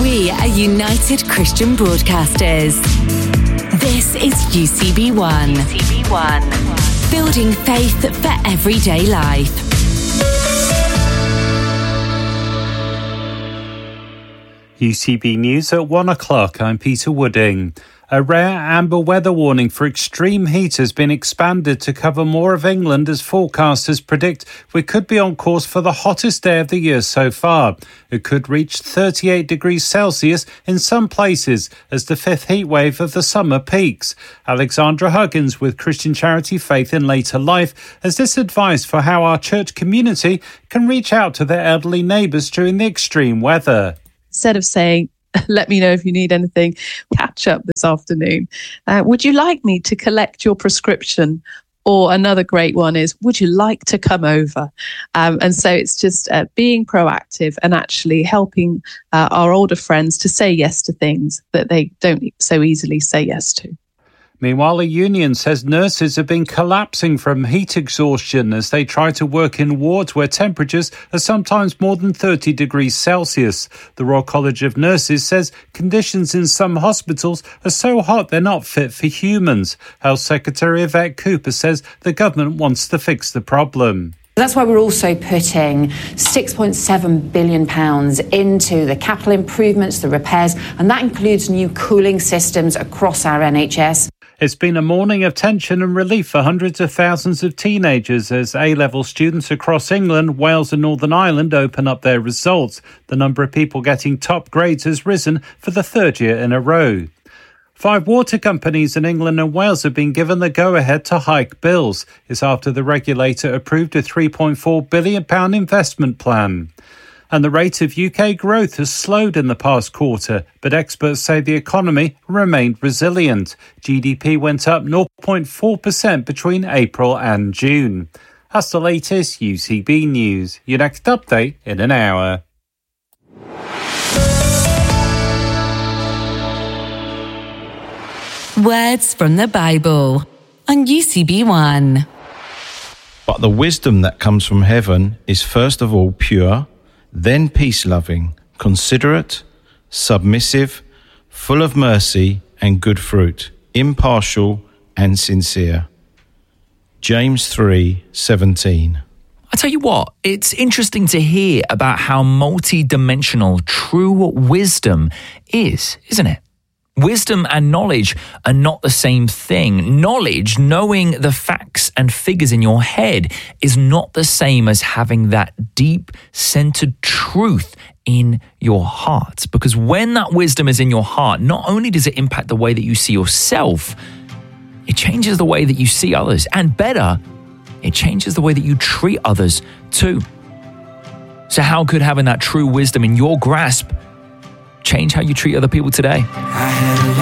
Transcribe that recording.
We are United Christian Broadcasters. This is UCB1. UCB1. Building faith for everyday life. UCB News at 1 o'clock. I'm Peter Wooding. A rare amber weather warning for extreme heat has been expanded to cover more of England as forecasters predict we could be on course for the hottest day of the year so far. It could reach 38 degrees Celsius in some places as the fifth heat wave of the summer peaks. Alexandra Huggins with Christian charity Faith in Later Life has this advice for how our church community can reach out to their elderly neighbours during the extreme weather. Instead of saying, let me know if you need anything, catch up this afternoon. Would you like me to collect your prescription? Or another great one is, would you like to come over? And so it's just being proactive and actually helping our older friends to say yes to things that they don't so easily say yes to. Meanwhile, a union says nurses have been collapsing from heat exhaustion as they try to work in wards where temperatures are sometimes more than 30 degrees Celsius. The Royal College of Nurses says conditions in some hospitals are so hot they're not fit for humans. Health Secretary Yvette Cooper says the government wants to fix the problem. That's why we're also putting £6.7 billion into the capital improvements, the repairs, and that includes new cooling systems across our NHS. It's been a morning of tension and relief for hundreds of thousands of teenagers as A-level students across England, Wales and Northern Ireland open up their results. The number of people getting top grades has risen for the third year in a row. 5 water companies in England and Wales have been given the go-ahead to hike bills. It's after the regulator approved a £3.4 billion investment plan. And the rate of UK growth has slowed in the past quarter, but experts say the economy remained resilient. GDP went up 0.4% between April and June. That's the latest UCB News. Your next update in an hour. Words from the Bible on UCB1. But the wisdom that comes from heaven is first of all pure, then peace-loving, considerate, submissive, full of mercy and good fruit, impartial and sincere. James 3:17. I tell you what, it's interesting to hear about how multi-dimensional true wisdom is, isn't it? Wisdom and knowledge are not the same thing. Knowledge, knowing the facts and figures in your head, is not the same as having that deep centered truth in your heart. Because when that wisdom is in your heart, not only does it impact the way that you see yourself, it changes the way that you see others. And better, it changes the way that you treat others too. So how could having that true wisdom in your grasp change how you treat other people today? I had a